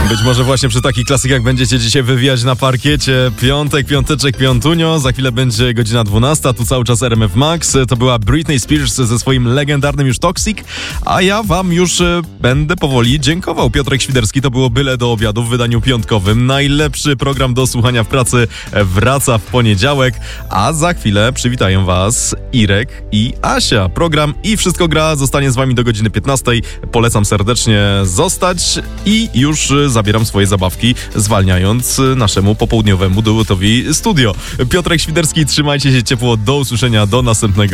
Być może właśnie przy takich klasykach będziecie dzisiaj wywijać na parkiecie. Piąteczek, piątunio. Za chwilę będzie godzina 12. Tu cały czas RMF Max. To była Britney Spears ze swoim legendarnym już Toxic. A ja wam już będę powoli dziękował. Piotrek Świderski, to było Byle do obiadu w wydaniu piątkowym. Najlepszy program do słuchania w pracy wraca w poniedziałek. A za chwilę przywitają was Irek i Asia. Program I Wszystko Gra zostanie z wami do godziny 15. Polecam serdecznie zostać i już zabieram swoje zabawki, zwalniając naszemu popołudniowemu duetowi studio. Piotrek Świderski, trzymajcie się ciepło, do usłyszenia, do następnego.